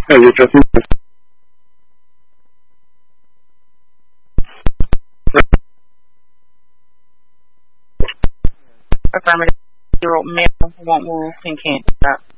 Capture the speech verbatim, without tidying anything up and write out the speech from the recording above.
Hey, you're just Affirmative. Zero male won't move and can't stop.